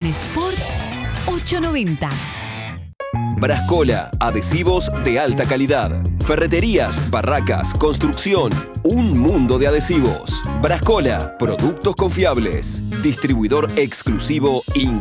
Sport 890. Brascola, adhesivos de alta calidad. Ferreterías, barracas, construcción. Un mundo de adhesivos. Brascola, productos confiables. Distribuidor exclusivo